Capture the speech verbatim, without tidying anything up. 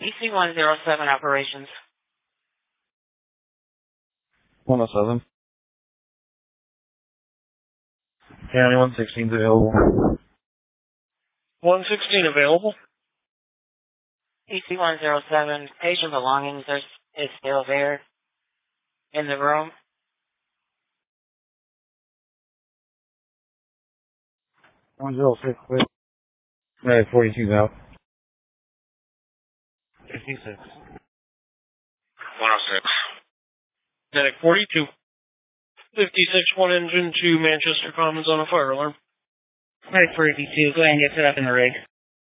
E C one zero seven operations. one oh seven. County one sixteen is available. one sixteen available. E C one zero seven, patient belongings are, is still there in the room. one oh six, please. Right, forty-two's out. fifty-six. one oh six. Medic forty-two. fifty-six, one engine to Manchester Commons on a fire alarm. Medic forty-two, go ahead and get set up in the rig.